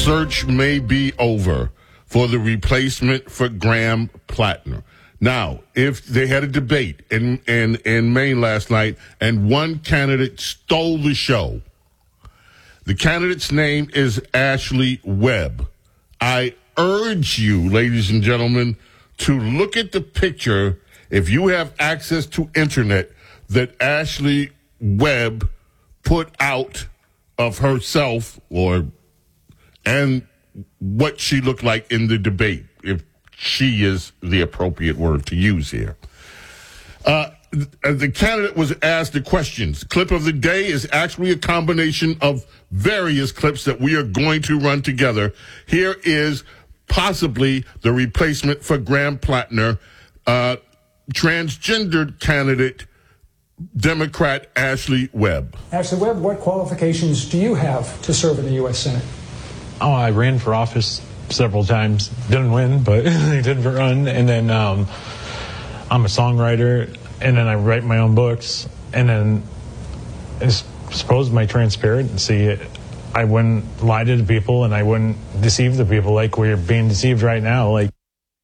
Search may be over for the replacement for Graham Plattner. Now, if they had a debate in Maine last night and one candidate stole the show, the candidate's name is Ashley Webb. I urge you, ladies and gentlemen, to look at the picture, if you have access to internet, that Ashley Webb put out of herself and what she looked like in the debate, if she is the appropriate word to use here. The candidate was asked the questions. Clip of the day is actually a combination of various clips that we are going to run together. Here is possibly the replacement for Graham Plattner, transgendered candidate, Democrat Ashley Webb. Ashley Webb, what qualifications do you have to serve in the U.S. Senate? Oh, I ran for office several times. Didn't win, but I did run. And then I'm a songwriter, and then I write my own books. And then I suppose my transparency, I wouldn't lie to the people, and I wouldn't deceive the people like we're being deceived right now. Like,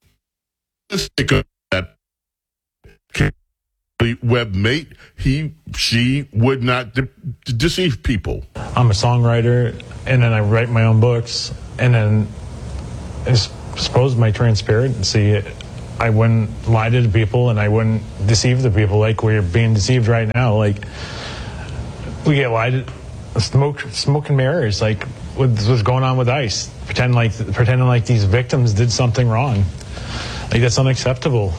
Webmate, she would not deceive people. I'm a songwriter, and then I write my own books, and then I suppose my transparency, I wouldn't lie to the people, and I wouldn't deceive the people like we're being deceived right now. Like, we get lied to, smoke and mirrors, like what's going on with ICE, pretending like these victims did something wrong. Like, that's unacceptable.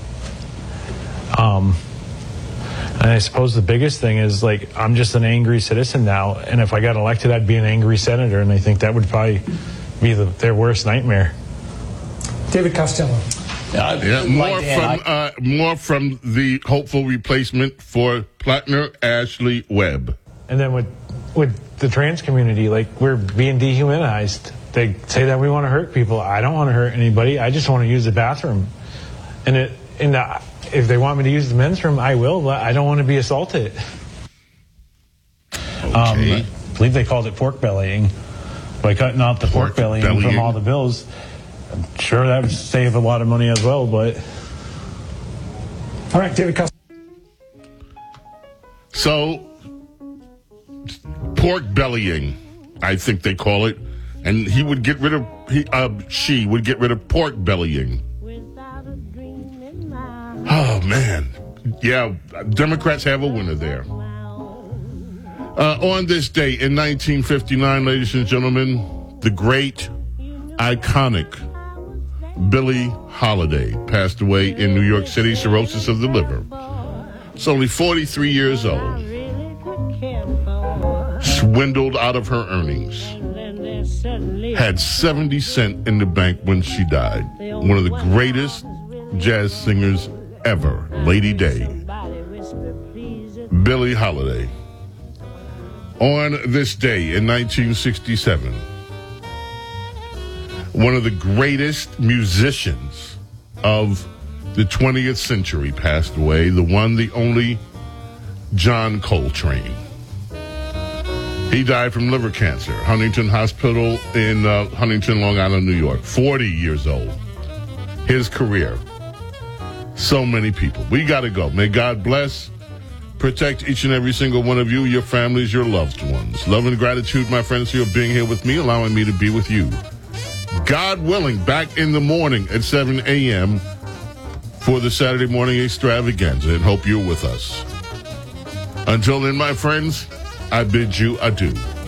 And I suppose the biggest thing is, like, I'm just an angry citizen now, and if I got elected, I'd be an angry senator, and I think that would probably be their worst nightmare. David Costello. More from the hopeful replacement for Plattner, Ashley Webb. And then with the trans community, like, we're being dehumanized. They say that we want to hurt people. I don't want to hurt anybody. I just want to use the bathroom. If they want me to use the men's room, I will, but I don't want to be assaulted. Okay. I believe they called it pork bellying. By cutting out the pork bellying from all the bills, I'm sure that would save a lot of money as well, but... All right, David Costello. So, pork bellying, I think they call it, and she would get rid of pork bellying. Oh, man. Yeah, Democrats have a winner there. On this day in 1959, ladies and gentlemen, the great, iconic Billie Holiday passed away in New York City, cirrhosis of the liver. She's only 43 years old. Swindled out of her earnings. Had 70 cents in the bank when she died. One of the greatest jazz singers ever, Lady Day. Billie Holiday. On this day in 1967, one of the greatest musicians of the 20th century passed away, the one, the only, John Coltrane. He died from liver cancer, Huntington Hospital in Huntington, Long Island, New York, 40 years old. His career. So many people. We got to go. May God bless, protect each and every single one of you, your families, your loved ones. Love and gratitude, my friends, for being here with me, allowing me to be with you. God willing, back in the morning at 7 a.m. for the Saturday morning extravaganza, and hope you're with us. Until then, my friends, I bid you adieu.